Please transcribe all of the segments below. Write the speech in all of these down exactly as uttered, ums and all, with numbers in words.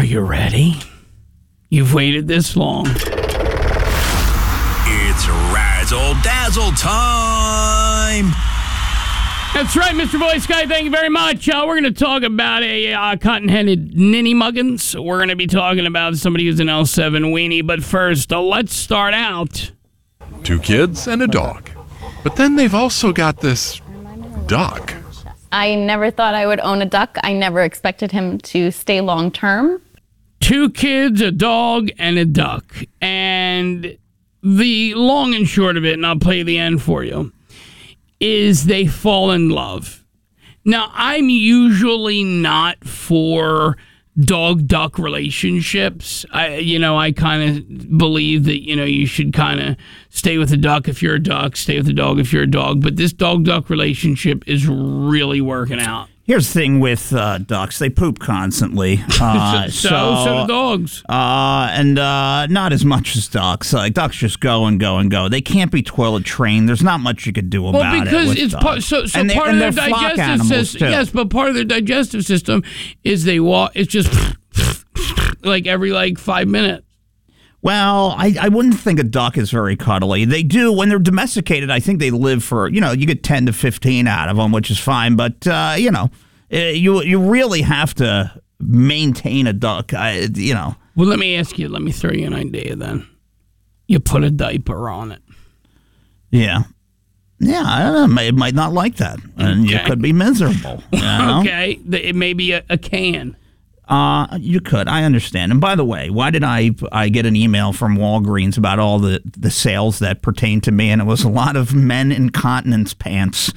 you ready? You've waited this long. It's Razzle Dazzle time. That's right, Mister Voice Guy. Thank you very much. Uh, we're going to talk about a uh, cotton-headed ninny muggins. We're going to be talking about somebody who's an L seven weenie. But first, uh, let's start out. Two kids and a dog. But then they've also got this duck. I never thought I would own a duck. I never expected him to stay long term. Two kids, a dog, and a duck. And the long and short of it, and I'll play the end for you, is they fall in love. Now, I'm usually not for dog-duck relationships. I, you know, I kind of believe that, you know, you should kind of stay with the duck if you're a duck, stay with the dog if you're a dog. But this dog-duck relationship is really working out. Here's the thing with uh, ducks. They poop constantly. Uh, so, so, so do dogs. Uh, and uh, not as much as ducks. Like, ducks just go and go and go. They can't be toilet trained. There's not much you could do about well, it. because with it's ducks. part, so, so and part they, of their digestive system. Yes, but part of their digestive system is they walk. It's just like every like five minutes. Well, I, I wouldn't think a duck is very cuddly. They do, when they're domesticated, I think they live for, you know, you get ten to fifteen out of them, which is fine. But, uh, you know, you you really have to maintain a duck, I, you know. Well, let me ask you, let me throw you an idea then. You put a diaper on it. Yeah. Yeah, I don't know. It might not like that. And okay. you could be miserable. You know? Okay. It may be a, a can. Uh, you could. I understand. And by the way, why did I I get an email from Walgreens about all the, the sales that pertain to me? And it was a lot of men incontinence pants.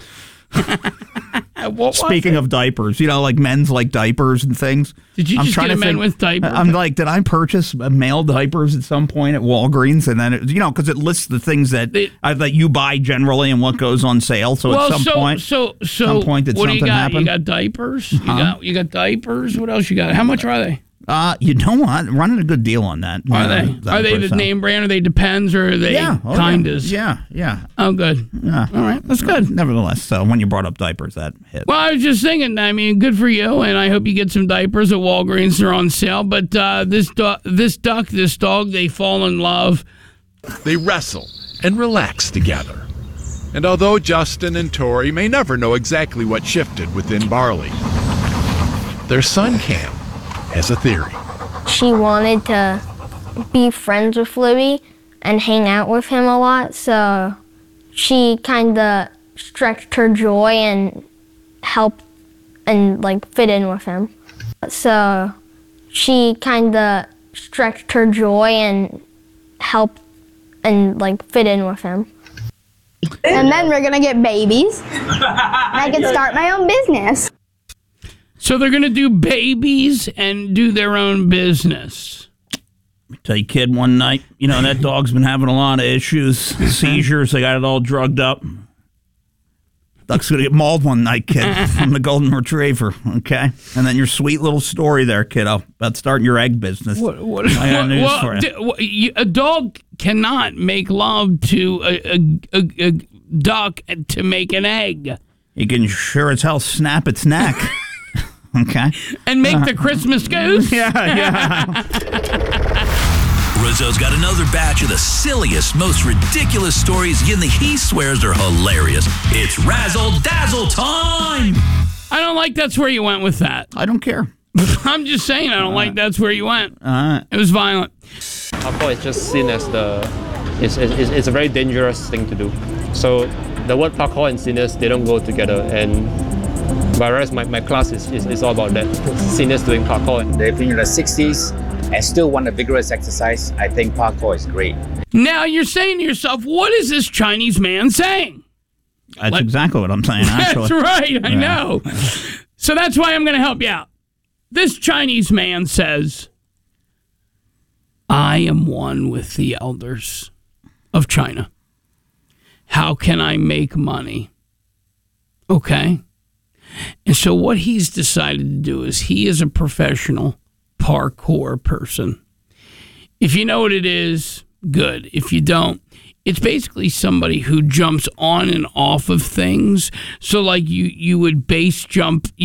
Speaking of diapers, you know, like men's like diapers and things. Did you I'm just trying get a to men think, with diapers? I'm like, did I purchase male diapers at some point at Walgreens? And then, it, you know, because it lists the things that it, uh, that you buy generally and what goes on sale. So well, at some so, point, so, so, some point did what something do you got? happen? You got diapers? Huh? You got you got diapers? What else you got? How much are they? Uh, you know what? Running a good deal on that. Are uh, they? Are they the so. name brand? Are they Depends or are they yeah, oh, Kindas? Yeah, yeah. Oh, good. Yeah. All right, that's good. Nevertheless, so when you brought up diapers, that hit. Well, I was just thinking, I mean, good for you, and I hope you get some diapers at Walgreens. They're on sale. But uh, this, du- this duck, this dog, they fall in love. They wrestle and relax together. And although Justin and Tori may never know exactly what shifted within Barley, their son Cam has a theory. She wanted to be friends with Louie and hang out with him a lot, so she kind of stretched her joy and helped and like fit in with him. So she kind of stretched her joy and helped and like fit in with him. And then we're gonna get babies. And I can start my own business. So they're going to do babies and do their own business. Tell you, kid, one night, you know, that dog's been having a lot of issues, seizures. They got it all drugged up. Duck's going to get mauled one night, kid, from the golden retriever, okay? And then your sweet little story there, kiddo, about starting your egg business. What, what, I got news well, for you. d- what, you. A dog cannot make love to a, a, a, a duck to make an egg. You can sure as hell snap its neck. Okay. And make uh, the Christmas goose? Yeah, yeah. Rizzo's got another batch of the silliest, most ridiculous stories again that he swears are hilarious. It's Razzle Dazzle time! I don't like that's where you went with that. I don't care. I'm just saying I don't uh, like that's where you went. Uh, it was violent. Parkour is just seen as the, it's, it's, it's a very dangerous thing to do. So the word parkour and seniors, they don't go together. And whereas my, my class is, is, is all about that. Seniors doing parkour. They've been in the sixties and still want a vigorous exercise. I think parkour is great. Now you're saying to yourself, what is this Chinese man saying? That's Let, exactly what I'm saying, actually. That's right, I yeah. know. So that's why I'm going to help you out. This Chinese man says, I am one with the elders of China. How can I make money? Okay. And so what he's decided to do is he is a professional parkour person. If you know what it is, good. If you don't, it's basically somebody who jumps on and off of things. So like you, you would base jump...